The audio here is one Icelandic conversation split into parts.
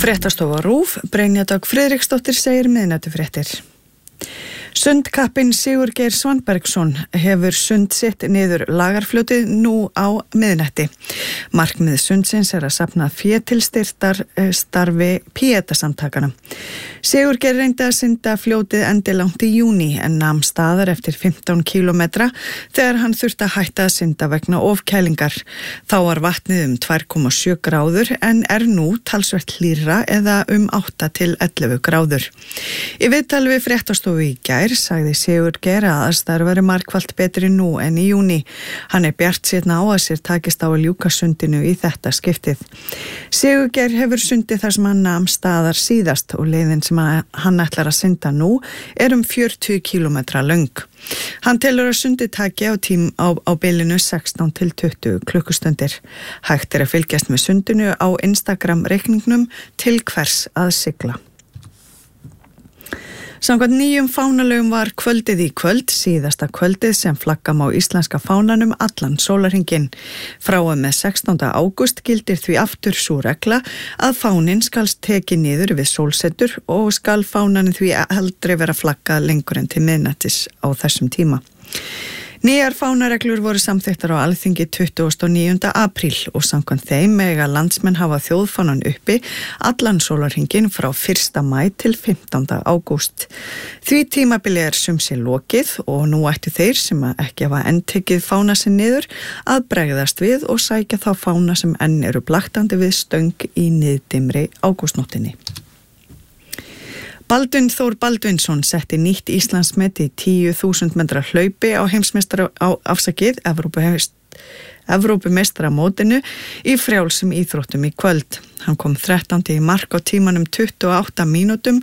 Fréttastofa RÚV, Brynja Dögg Friðriksdóttir segir miðnættufréttir. Sundkappinn Sigurgeir Svanbergsson hefur sund sitt niður Lagarfljótið nú á miðnætti. Markmið sundsins að safna fé til styrktar starfi Pieta-samtakana. Sigurgeir reyndi að synda fljótið endilangt í júní en nam staðar eftir 15 kílómetra þegar hann þurfti að hætta að synda vegna ofkælingar. Þá var vatnið 2,7 gráður en nú talsvert hlýrra eða 8 til 11 gráður. Í viðtali við Fréttastofu í gær sagði Sigurgeir að aðstæður væru margfalt betri nú en í júní. Hann bjartsýnn á að sér takist á að ljúka sundinu í þetta skiptið. Sigurgeir hefur sundið þar sem hann nam staðar síðast og leiðin sem hann ætlar að synda nú 40 kílómetra löng. Hann telur að sundið taki á bilinu 16 til 20 klukkustundir. Hægt að fylgjast með sundinu á Instagram-reikningnum til hvers að sigla. Samkvæmt nýjum fánalögum var kvöldið í kvöld, síðasta kvöldið sem flagga má íslenska fánanum allan sólarhringinn. Frá og með 16. ágúst gildir því aftur sú regla að fáninn skal tekið niður við sólsetur og skal fánanum því aldrei vera flaggað lengur en til miðnættis á þessum tíma. Nýjar fánareglur voru samþykktar á Alþingi 29. apríl og samkvæmt þeim mega landsmenn hafa þjóðfánan uppi allan sólarhringinn frá 1. maí til 15. ágúst. Því tímabili sumsi lokið og nú ættu þeir sem ekki hafa enn tekið fána sinn niður að bregðast við og sækja þá fána sem enn eru blaktandi við stöng í niðdimri ágústnóttinni. Baldvin Þór Baldvinsson setti nýtt Íslandsmet í 10.000 metra hlaupi á Evrópumeistaramótinu í frjálsum íþróttum í kvöld. Hann kom 13. í mark á tímanum 28 mínútum,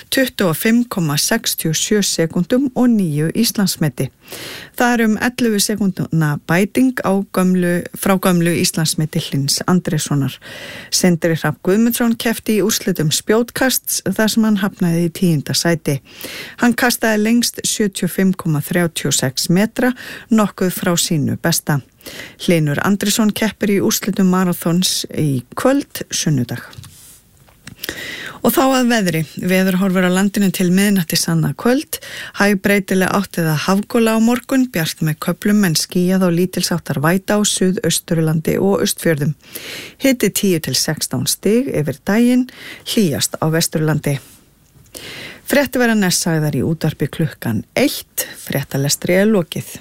25,67 sekúndum og 9 Íslandsmeti. Það 11 sekúnduna bæting frá gömlu Íslandsmeti Hlyns Andréssonar. Sindri Hrafn Guðmundsson keppti í úrslitum spjótkasts þar sem hann hafnaði í 10. sæti. Hann kastaði lengst 75,36 metra, nokkuð frá sínu besta. Hlynur Andrésson keppir í úrslitum marathons í kvöld sunnudag. Og þá að veðri. Veður horfur á landinu til miðnættis annað kvöld. Hægbreytileg átt eða hafgola á morgun, bjart með köflum en skýjað og lítilsháttar væta á Suðausturlandi og Austfjörðum. Hiti 10 til 16 stig yfir daginn, hlýjast á Vesturlandi. Fréttir verða næst sagðar í útvarpi klukkan 1, fréttalestri lokið.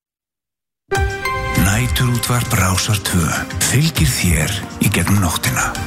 Næturútvarp Rásar 2 fylgir þér í gegnum nóttina.